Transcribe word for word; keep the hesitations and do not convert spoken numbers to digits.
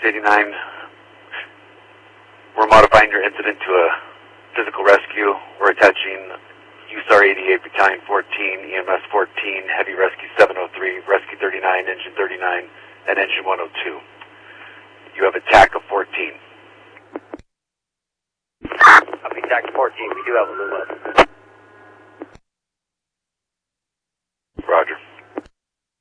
eighty-nine. We're modifying your incident to a physical rescue. We're attaching U S A R eighty-eight, Battalion fourteen, E M S fourteen, Heavy Rescue seven oh three, Rescue thirty-nine, Engine thirty-nine, and Engine one oh two. You have a T A C of fourteen. Copy, T A C fourteen. We do have a little up.